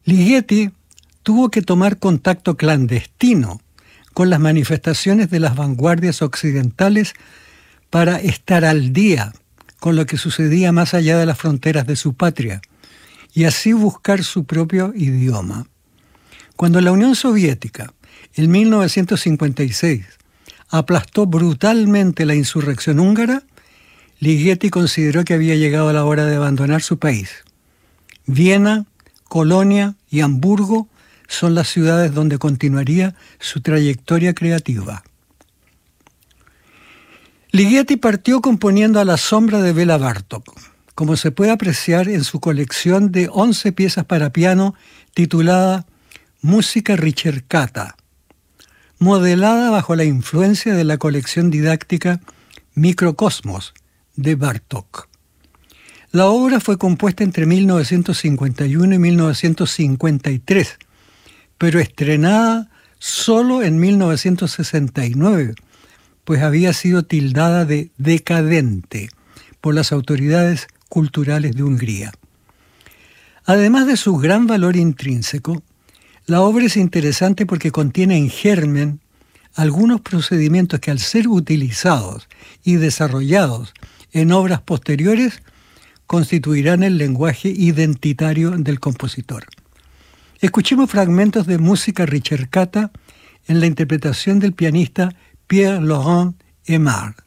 Ligeti tuvo que tomar contacto clandestino con las manifestaciones de las vanguardias occidentales para estar al día con lo que sucedía más allá de las fronteras de su patria y así buscar su propio idioma. Cuando la Unión Soviética, en 1956, aplastó brutalmente la insurrección húngara, Ligeti consideró que había llegado la hora de abandonar su país. Viena, Colonia y Hamburgo son las ciudades donde continuaría su trayectoria creativa. Ligeti partió componiendo a la sombra de Béla Bartók, como se puede apreciar en su colección de 11 piezas para piano titulada Música ricercata, modelada bajo la influencia de la colección didáctica Microcosmos de Bartók. La obra fue compuesta entre 1951 y 1953, pero estrenada solo en 1969, pues había sido tildada de decadente por las autoridades culturales de Hungría. Además de su gran valor intrínseco, la obra es interesante porque contiene en germen algunos procedimientos que al ser utilizados y desarrollados en obras posteriores constituirán el lenguaje identitario del compositor. Escuchemos fragmentos de música ricercata en la interpretación del pianista Pierre-Laurent Aimard.